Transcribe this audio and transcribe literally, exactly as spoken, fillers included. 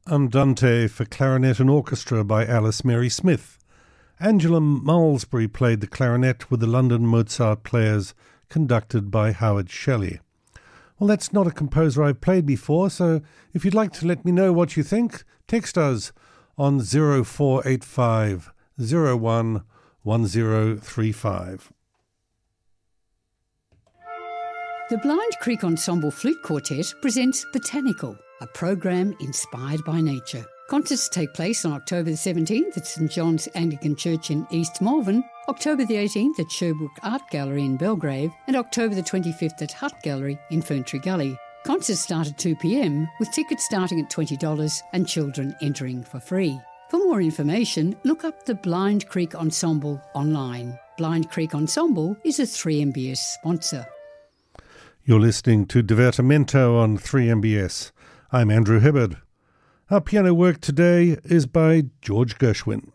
Andante for clarinet and orchestra by Alice Mary Smith. Angela Malmesbury played the clarinet with the London Mozart Players, conducted by Howard Shelley. Well, that's not a composer I've played before, so if you'd like to let me know what you think, text us on zero four eight five zero one one zero three five. The Blind Creek Ensemble Flute Quartet presents Botanical, a program inspired by nature. Concerts take place on October the seventeenth at St John's Anglican Church in East Malvern, October the eighteenth at Sherbrooke Art Gallery in Belgrave, and October the twenty-fifth at Hutt Gallery in Ferntree Gully. Concerts start at two p m, with tickets starting at twenty dollars and children entering for free. For more information, look up the Blind Creek Ensemble online. Blind Creek Ensemble is a three M B S sponsor. You're listening to Divertimento on three M B S. I'm Andrew Hibbard. Our piano work today is by George Gershwin.